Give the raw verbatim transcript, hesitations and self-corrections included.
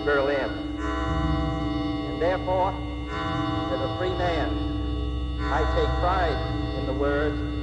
Berlin. And therefore, as a free man, I take pride in the words